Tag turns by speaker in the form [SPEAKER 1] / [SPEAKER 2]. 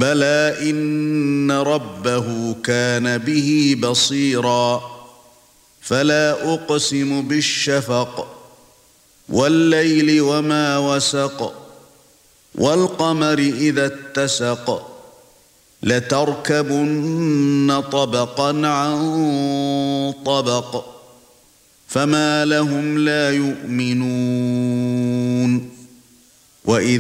[SPEAKER 1] بَلَى إِنَّ رَبَّهُ كَانَ بِهِ بَصِيرًا فَلَا أُقْسِمُ بِالشَّفَقِ وَاللَّيْلِ وَمَا وَسَقَ وَالْقَمَرِ إِذَا اتَّسَقَ لَتَرْكَبُنَّ طَبَقًا عَن طَبَقٍ فَمَا لَهُمْ لَا يُؤْمِنُونَ